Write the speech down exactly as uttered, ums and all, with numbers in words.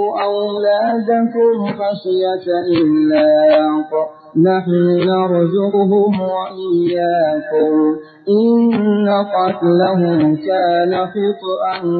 أولادكم خشية إملاق نحن نرزقهم وإياكم إن قتلهم كان خطأ